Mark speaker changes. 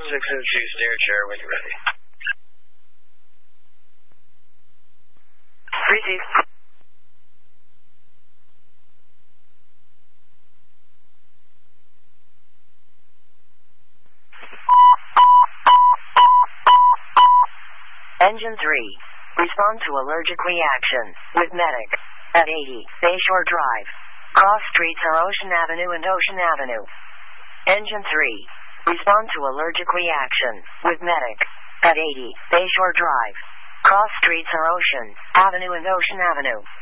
Speaker 1: 602 stair chair when you're ready.
Speaker 2: Receive. Engine 3. Respond to allergic reaction with medic at 80 Bayshore Drive. Cross streets are Ocean Avenue and Ocean Avenue. Engine 3. Respond to allergic reaction with medic at 80 Bayshore Drive. Cross streets are Ocean Avenue and Ocean Avenue.